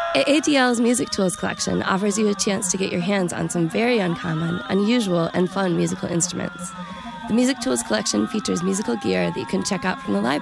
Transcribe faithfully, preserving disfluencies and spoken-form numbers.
A D L's Music Tools collection offers you a chance to get your hands on some very uncommon, unusual, and fun musical instruments. The Music Tools collection features musical gear that you can check out from the library.